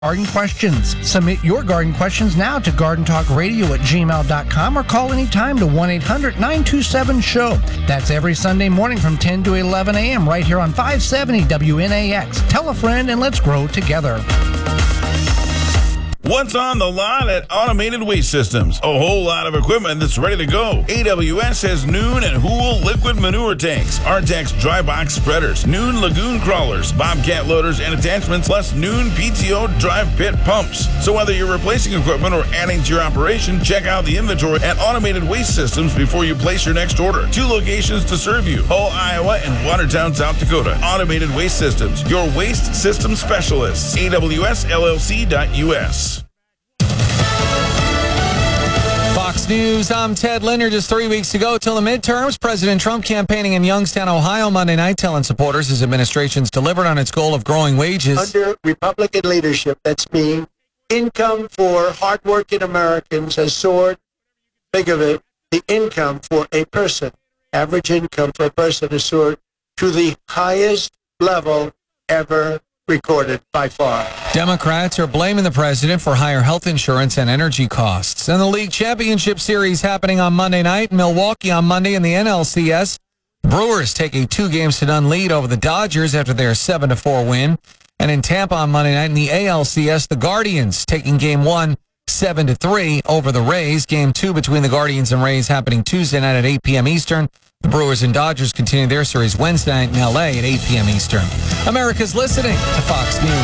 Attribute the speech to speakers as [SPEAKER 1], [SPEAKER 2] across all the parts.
[SPEAKER 1] Garden questions. Submit your garden questions now to gardentalkradio@gmail.com or call anytime to 1-800-927-SHOW. That's every Sunday morning from 10 to 11 a.m. right here on 570 WNAX. Tell a friend and let's grow together.
[SPEAKER 2] What's on the line at Automated Waste Systems? A whole lot of equipment that's ready to go. AWS has Noon and Hool liquid manure tanks, Artex dry box spreaders, Noon lagoon crawlers, Bobcat loaders and attachments, plus Noon PTO drive pit pumps. So whether you're replacing equipment or adding to your operation, check out the inventory at Automated Waste Systems before you place your next order. 2 locations to serve you: Hull, Iowa and Watertown, South Dakota. Automated Waste Systems, your waste system specialists. AWSLLC.us.
[SPEAKER 3] Fox News, I'm Ted Linder. Just 3 weeks to go till the midterms. President Trump campaigning in Youngstown, Ohio Monday night, telling supporters his administration's delivered on its goal of growing wages.
[SPEAKER 4] Under Republican leadership, that's being income for hardworking Americans has soared. Think of it, the income for a person, average income for a person has soared to the highest level ever recorded by far.
[SPEAKER 3] Democrats are blaming the president for higher health insurance and energy costs. And the league championship series happening on Monday night. Milwaukee on Monday in the NLCS. Brewers take a 2-0 lead over the Dodgers after their 7-4 win. And in Tampa on Monday night in the ALCS, the Guardians taking Game 1 7-3 over the Rays. Game 2 between the Guardians and Rays happening Tuesday night at 8 p.m. Eastern. The Brewers and Dodgers continue their series Wednesday night in L.A. at 8 p.m. Eastern. America's listening to Fox News.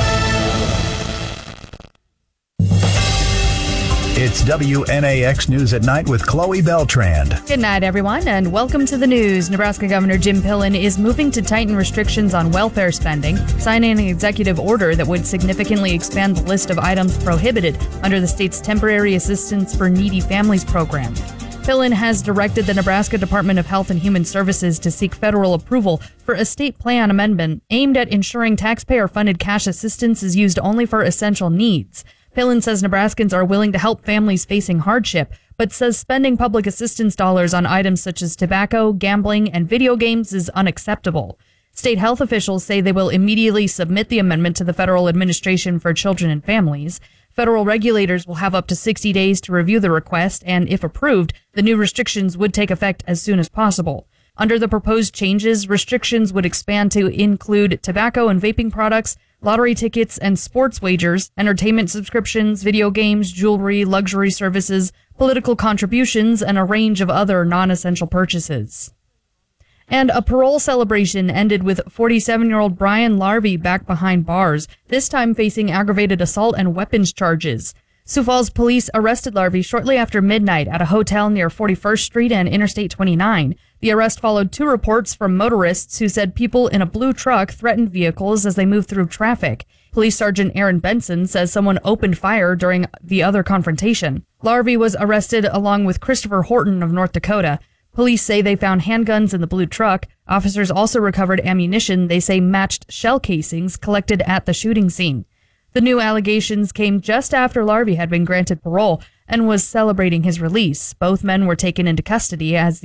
[SPEAKER 5] It's WNAX News at Night with Chloe Beltrand.
[SPEAKER 6] Good night, everyone, and welcome to the news. Nebraska Governor Jim Pillen is moving to tighten restrictions on welfare spending, signing an executive order that would significantly expand the list of items prohibited under the state's Temporary Assistance for Needy Families program. Pillen has directed the Nebraska Department of Health and Human Services to seek federal approval for a state plan amendment aimed at ensuring taxpayer-funded cash assistance is used only for essential needs. Pillen says Nebraskans are willing to help families facing hardship, but says spending public assistance dollars on items such as tobacco, gambling, and video games is unacceptable. State health officials say they will immediately submit the amendment to the Federal Administration for Children and Families. Federal regulators will have up to 60 days to review the request, and if approved, the new restrictions would take effect as soon as possible. Under the proposed changes, restrictions would expand to include tobacco and vaping products, lottery tickets and sports wagers, entertainment subscriptions, video games, jewelry, luxury services, political contributions, and a range of other non-essential purchases. And a parole celebration ended with 47-year-old Brian Larvey back behind bars, this time facing aggravated assault and weapons charges. Sioux Falls police arrested Larvey shortly after midnight at a hotel near 41st Street and Interstate 29. The arrest followed 2 reports from motorists who said people in a blue truck threatened vehicles as they moved through traffic. Police Sergeant Aaron Benson says someone opened fire during the other confrontation. Larvey was arrested along with Christopher Horton of North Dakota. Police say they found handguns in the blue truck. Officers also recovered ammunition they say matched shell casings collected at the shooting scene. The new allegations came just after Larvey had been granted parole and was celebrating his release. Both men were taken into custody as